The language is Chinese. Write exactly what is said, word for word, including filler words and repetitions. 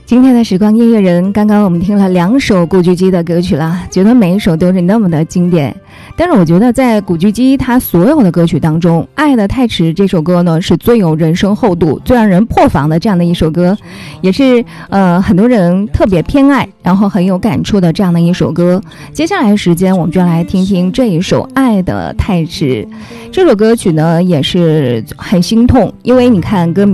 今天的时光音乐人，刚刚我们听了两首古巨基的歌曲了，觉得每一首都是那么的经典。但是我觉得在古巨基他所有的歌曲当中，《爱得太迟》这首歌呢是最有人生厚度、最让人破防的这样的一首歌，也是呃很多人特别偏爱，然后很有感触的这样的一首歌。接下来的时间我们就来听听这一首《爱得太迟》。这首歌曲呢也是很心痛，因为你看歌名